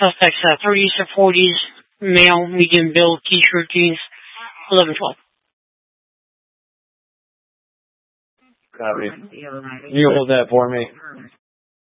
Suspects 30s to 40s, male, medium build, t-shirt, jeans, 1112. Copy. You hold that for me.